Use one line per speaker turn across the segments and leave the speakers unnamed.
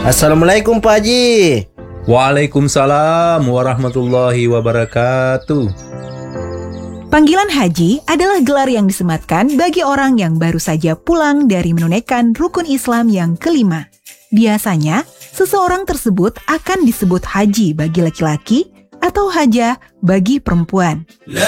Assalamualaikum Pak Haji.
Waalaikumsalam warahmatullahi wabarakatuh.
Panggilan haji adalah gelar yang disematkan bagi orang yang baru saja pulang dari menunaikan rukun Islam yang kelima. Biasanya, seseorang tersebut akan disebut haji bagi laki-laki atau hajah bagi perempuan.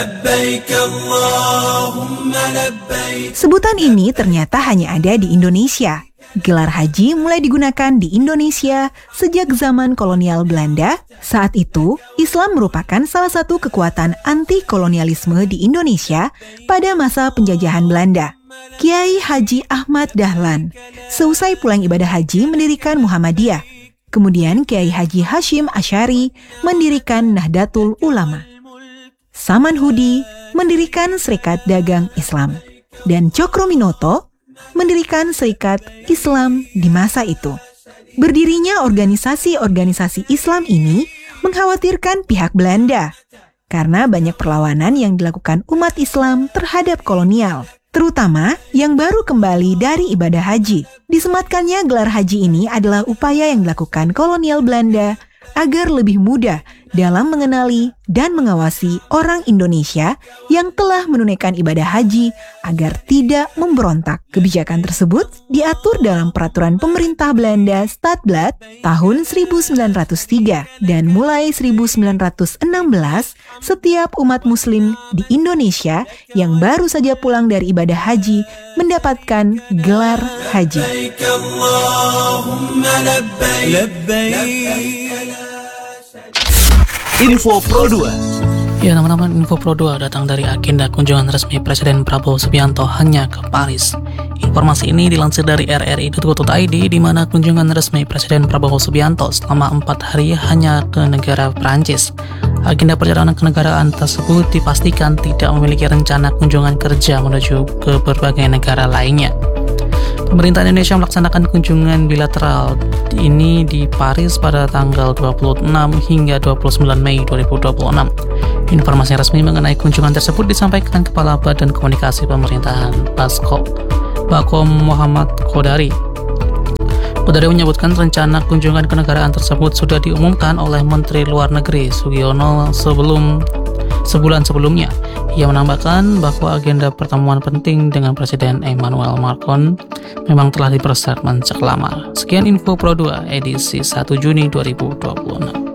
Sebutan ini ternyata hanya ada di Indonesia. Gelar haji mulai digunakan di Indonesia sejak zaman kolonial Belanda. Saat itu, Islam merupakan salah satu kekuatan anti-kolonialisme di Indonesia pada masa penjajahan Belanda. Kiai Haji Ahmad Dahlan, seusai pulang ibadah haji mendirikan Muhammadiyah. Kemudian Kiai Haji Hashim Asy'ari mendirikan Nahdlatul Ulama. Saman Hudi mendirikan Serikat Dagang Islam. Dan Cokro Minoto mendirikan Serikat Islam di masa itu. Berdirinya organisasi-organisasi Islam ini mengkhawatirkan pihak Belanda karena banyak perlawanan yang dilakukan umat Islam terhadap kolonial, terutama yang baru kembali dari ibadah haji. Disematkannya gelar haji ini adalah upaya yang dilakukan kolonial Belanda agar lebih mudah dalam mengenali dan mengawasi orang Indonesia yang telah menunaikan ibadah haji agar tidak memberontak. Kebijakan tersebut diatur dalam peraturan pemerintah Belanda Stadblad tahun 1903 dan mulai 1916 setiap umat muslim di Indonesia yang baru saja pulang dari ibadah haji mendapatkan gelar haji.
Info Pro 2.
Ya teman-teman, Info Pro 2 datang dari agenda kunjungan resmi Presiden Prabowo Subianto hanya ke Paris. Informasi ini dilansir dari rri.co.id di mana kunjungan resmi Presiden Prabowo Subianto selama 4 hari hanya ke negara Perancis. Agenda perjalanan kenegaraan tersebut dipastikan tidak memiliki rencana kunjungan kerja menuju ke berbagai negara lainnya. Pemerintah Indonesia melaksanakan kunjungan bilateral ini di Paris pada tanggal 26 hingga 29 Mei 2026. Informasi resmi mengenai kunjungan tersebut disampaikan Kepala Badan Komunikasi Pemerintahan Bakom Muhammad Kodari. Kodari menyebutkan rencana kunjungan kenegaraan tersebut sudah diumumkan oleh Menteri Luar Negeri Sugiono sebulan sebelumnya. Ia menambahkan bahwa agenda pertemuan penting dengan Presiden Emmanuel Macron memang telah dipersiapkan sejak lama. Sekian Info Pro 2 edisi 1 Juni 2026.